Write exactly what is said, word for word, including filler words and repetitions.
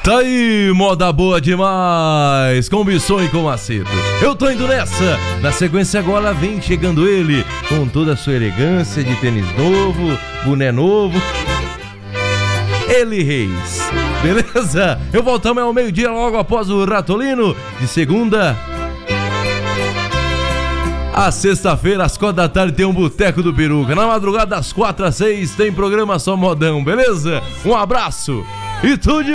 Tá aí, moda boa demais, com Bisson e com Macedo. Eu tô indo nessa. Na sequência agora vem chegando ele, com toda a sua elegância de tênis novo, boné novo. Eli Reis. Beleza? Eu voltamos ao meio-dia logo após o Ratolino. De segunda a sexta-feira, às quatro da tarde, tem um Boteco do Peruca. Na madrugada, das quatro às seis, tem programa Só Modão, beleza? Um abraço e tudo de